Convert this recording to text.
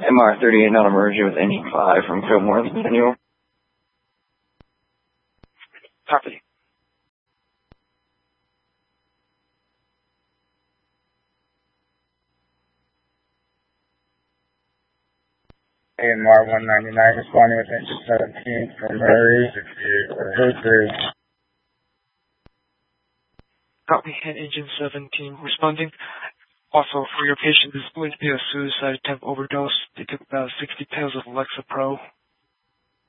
MR38 non-emergency with engine 5 from Fillmore's manual. Copy. AMR 199 responding with engine 17 from Murray, 68, 03. Copy, and engine 17 responding. Also, for your patient, this is going to be a suicide attempt overdose. They took about 60 pills of Lexapro.